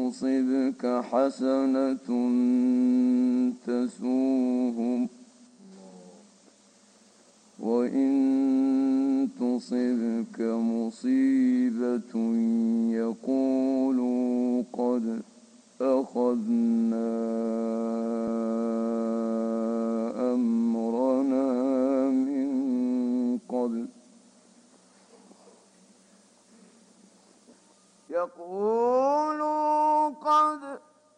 تصبك حسنة تسوهم وإن تصبك مصيبة يقولوا قد أخذنا أمرنا من قبل